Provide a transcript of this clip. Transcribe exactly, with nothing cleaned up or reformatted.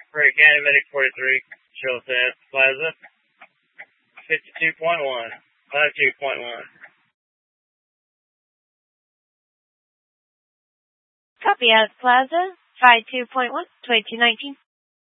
Prairie County Medic forty-three, Charlotte Plaza, fifty-two point one, fifty-two point one. Copy, Alice Plaza, fifty-two point one, twenty-two nineteen.